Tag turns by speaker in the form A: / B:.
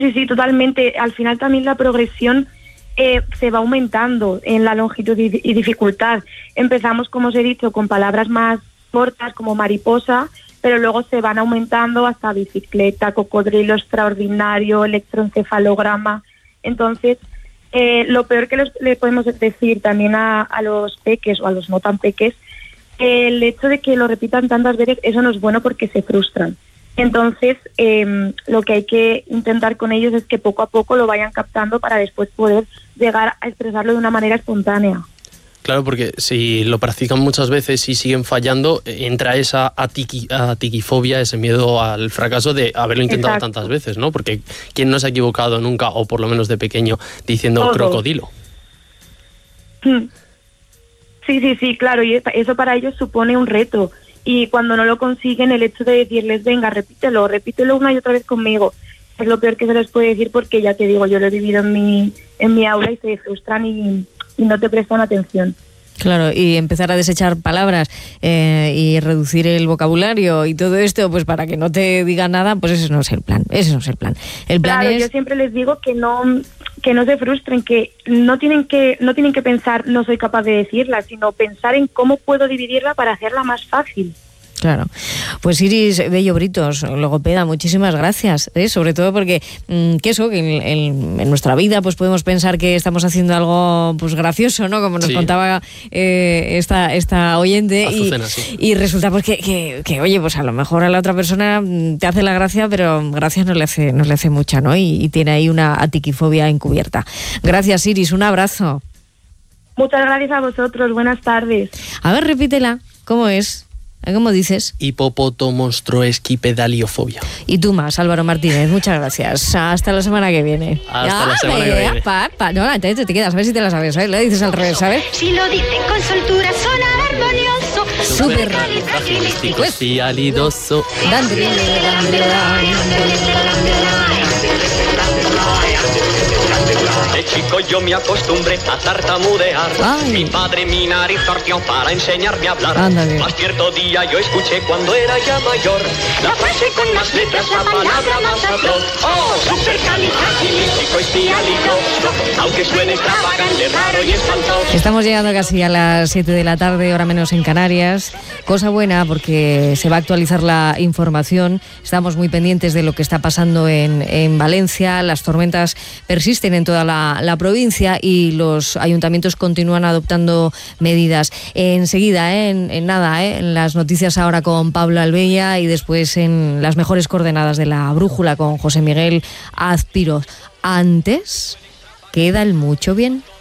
A: Sí, sí, totalmente. Al final también la progresión se va aumentando en la longitud y dificultad. Empezamos, como os he dicho, con palabras más cortas como mariposa, pero luego se van aumentando hasta bicicleta, cocodrilo extraordinario, electroencefalograma. Entonces, lo peor que le podemos decir también a los peques o a los no tan peques, el hecho de que lo repitan tantas veces, eso no es bueno porque se frustran. Entonces, lo que hay que intentar con ellos es que poco a poco lo vayan captando para después poder llegar a expresarlo de una manera espontánea.
B: Claro, porque si lo practican muchas veces y siguen fallando, entra esa atiquifobia, ese miedo al fracaso de haberlo intentado tantas veces, ¿no? Porque ¿quién no se ha equivocado nunca, o por lo menos de pequeño, diciendo
A: Todos.
B: crocodilo?
A: Sí, claro, y eso para ellos supone un reto. Y cuando no lo consiguen, el hecho de decirles, venga, repítelo una y otra vez conmigo, es lo peor que se les puede decir, porque ya te digo, yo lo he vivido en mi aula y se frustran y no te prestan atención.
C: Claro, y empezar a desechar palabras y reducir el vocabulario y todo esto, pues para que no te digan nada, pues ese no es el plan. El plan
A: claro,
C: es...
A: yo siempre les digo que no se frustren, que no tienen que pensar no soy capaz de decirla, sino pensar en cómo puedo dividirla para hacerla más fácil.
C: Claro. Pues Iris Bello Britos, logopeda, muchísimas gracias, sobre todo porque que en nuestra vida pues podemos pensar que estamos haciendo algo pues gracioso, ¿no? Como nos contaba esta oyente,
B: Azucena, sí.
C: Y resulta pues que oye, pues a lo mejor a la otra persona te hace la gracia, pero gracias no le hace mucha, ¿no? Y tiene ahí una atiquifobia encubierta. Gracias, Iris, un abrazo.
A: Muchas gracias a vosotros, buenas tardes.
C: A ver, repítela, ¿cómo es? ¿Cómo dices?
B: Hipopotomonstruesquipedaliofobia.
C: Y tú más, Álvaro Martínez, muchas gracias. Hasta la semana que viene.
B: Hasta la semana que viene.
C: No, entonces te quedas, a ver si te la sabes, ¿sabes? Le dices al revés, ¿sabes?
D: Si lo dicen con soltura, suena armonioso.
B: Supercalifragilisticoespialidoso.
E: De chico yo me acostumbré a tartamudear.
C: Ay.
E: Mi padre mi nariz torció para enseñarme a hablar.
C: Ándale.
E: Mas cierto día yo escuché cuando era ya mayor la frase con más letras, la palabra más atroz. Oh, supercalifragilisticoespialidoso. Aunque suene extravagante, raro y espantoso.
C: Estamos llegando casi a las 7 de la tarde, hora menos en Canarias. Cosa buena porque se va a actualizar la información. Estamos muy pendientes de lo que está pasando en Valencia. Las tormentas persisten en toda la provincia y los ayuntamientos continúan adoptando medidas. Enseguida, en las noticias ahora con Pablo Albella y después en las mejores coordenadas de la brújula con José Miguel Azpiroz. Antes, queda el mucho bien.